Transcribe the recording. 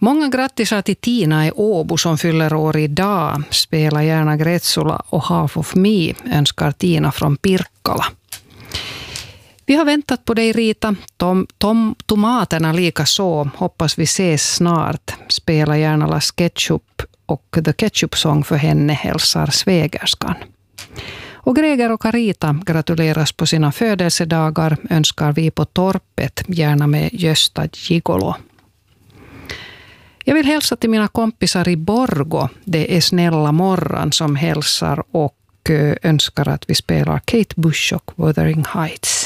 Många grattisar till Tina i Åbo som fyller år idag. Spela gärna Gretsula och Half of Me önskar Tina från Pirkkala. Vi har väntat på dig, Rita. Tomaterna lika så. Hoppas vi ses snart. Spela gärna Las Ketchup och The Ketchup Song för henne, hälsar svägerskan. Och Greger och Carita gratuleras på sina födelsedagar önskar vi på torpet, gärna med Gösta Gigolo. Jag vill hälsa till mina kompisar i Borgo. Det är Snälla Morran som hälsar och önskar att vi spelar Kate Bush och Wuthering Heights.